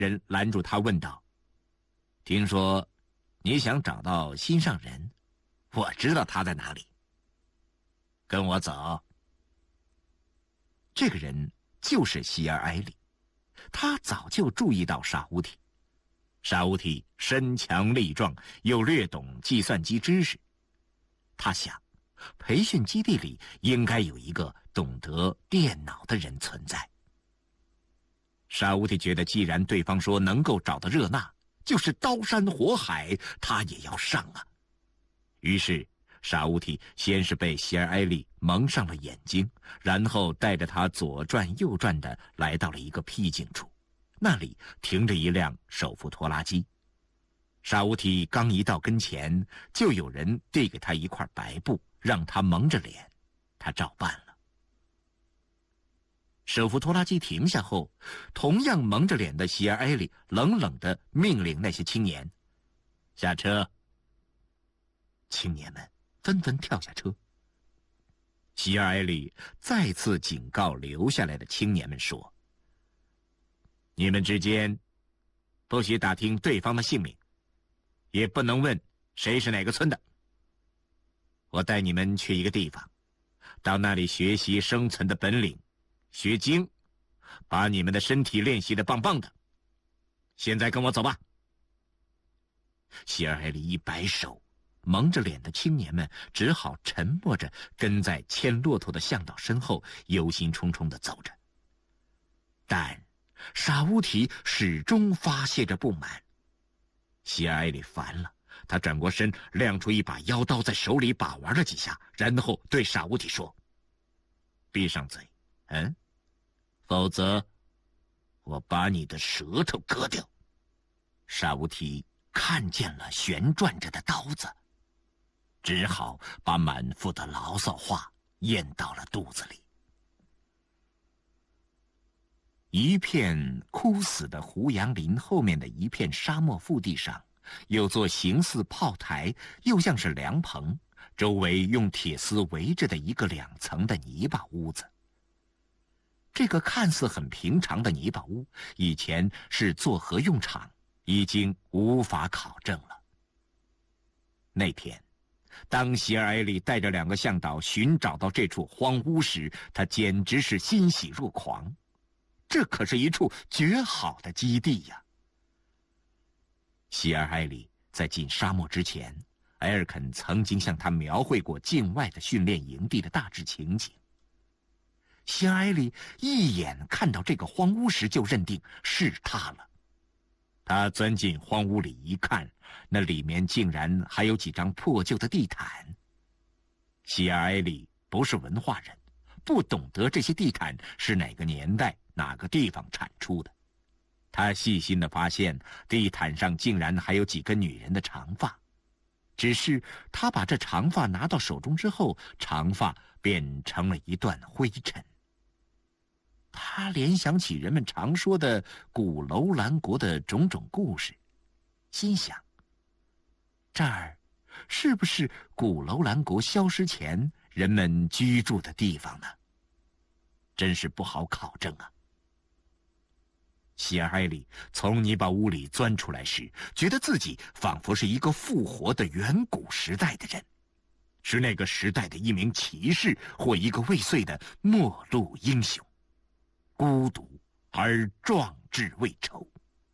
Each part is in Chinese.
人拦住他问道：“听说你想找到心上人，我知道他在哪里。跟我走。”这个人就是希尔埃里，他早就注意到沙乌提。沙乌提身强力壮，又略懂计算机知识。他想，培训基地里应该有一个懂得电脑的人存在。沙乌提觉得，既然对方说能够找到热娜，就是刀山火海，他也要上啊。于是沙乌提先是被希尔埃利蒙上了眼睛，然后带着他左转右转地来到了一个僻静处，那里停着一辆手扶拖拉机。沙乌提刚一到跟前，就有人递给他一块白布，让他蒙着脸。他照办了。手扶拖拉机停下后，同样蒙着脸的希尔埃里冷冷地命令那些青年下车。青年们纷纷跳下车。希尔埃里再次警告留下来的青年们说：“你们之间不许打听对方的姓名，也不能问谁是哪个村的。我带你们去一个地方，到那里学习生存的本领，学精，把你们的身体练习得棒棒的。现在跟我走吧。”希尔埃里一摆手，蒙着脸的青年们只好沉默着跟在牵骆驼的向导身后，忧心忡忡地走着。但沙乌提始终发泄着不满。希尔埃里烦了，他转过身，亮出一把腰刀，在手里把玩了几下，然后对沙乌提说：“闭上嘴，否则我把你的舌头割掉。”沙乌提看见了旋转着的刀子，只好把满腹的牢骚话咽到了肚子里。一片枯死的胡杨林后面的一片沙漠腹地上，有座形似炮台又像是凉棚，周围用铁丝围着的一个2层的泥巴屋子。这个看似很平常的泥巴屋，以前是作何用场，已经无法考证了。那天，当希尔埃里带着2个向导寻找到这处荒屋时，他简直是欣喜若狂。这可是一处绝好的基地呀！希尔埃里在进沙漠之前，埃尔肯曾经向他描绘过境外的训练营地的大致情景。希尔埃里一眼看到这个荒屋时，就认定是他了。他钻进荒屋里一看，那里面竟然还有几张破旧的地毯。希尔埃里不是文化人，不懂得这些地毯是哪个年代哪个地方产出的。他细心地发现，地毯上竟然还有几个女人的长发，只是他把这长发拿到手中之后，长发变成了一段灰尘。他联想起人们常说的古楼兰国的种种故事，心想，这儿是不是古楼兰国消失前人们居住的地方呢？真是不好考证啊。希尔埃里从泥巴屋里钻出来时，觉得自己仿佛是一个复活的远古时代的人，是那个时代的一名骑士或一个未遂的末路英雄，孤独而壮志未酬。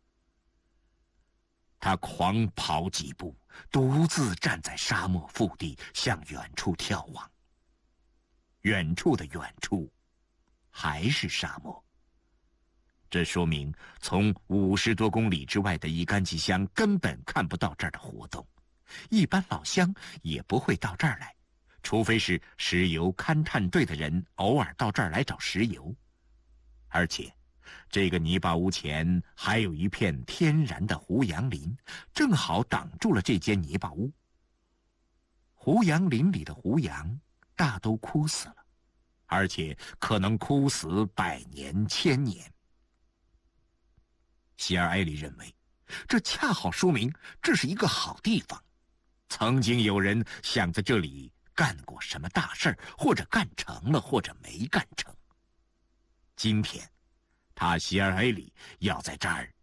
他狂跑几步，独自站在沙漠腹地，向远处眺望。远处的远处还是沙漠。这说明从50多公里之外的伊干吉乡根本看不到这儿的活动，一般老乡也不会到这儿来，除非是石油勘探队的人偶尔到这儿来找石油。而且这个泥巴屋前还有一片天然的胡杨林，正好挡住了这间泥巴屋。胡杨林里的胡杨大都枯死了，而且可能枯死100年1000年。希尔埃里认为，这恰好说明这是一个好地方，曾经有人想在这里干过什么大事儿，或者干成了，或者没干成。今天，他希尔埃里要在这儿